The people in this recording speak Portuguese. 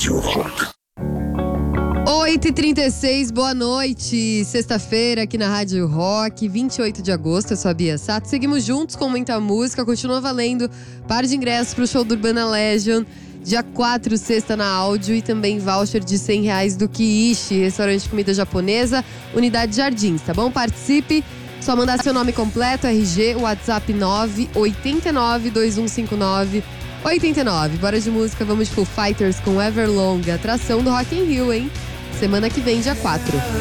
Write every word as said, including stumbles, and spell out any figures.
Rádio Rock. oito e trinta e seis, boa noite. Sexta-feira aqui na Rádio Rock, vinte e oito de agosto. Eu sou a Bia Sato. Seguimos juntos com muita música. Continua valendo par de ingressos pro show do Urbana Legend. Dia quatro, sexta na Áudio. E também voucher de cem reais do Kiishi, restaurante de comida japonesa, Unidade Jardins, tá bom? Participe. Só mandar seu nome completo, R G, WhatsApp nove oito nove, dois um cinco nove, oito nove. Bora de música, vamos de Foo Fighters com Everlong, atração do Rock in Rio, hein? Semana que vem, dia quatro.